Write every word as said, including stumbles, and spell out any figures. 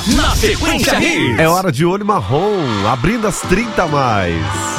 Na Sequência Hits. É hora de Olho Marrom, abrindo as trinta a mais.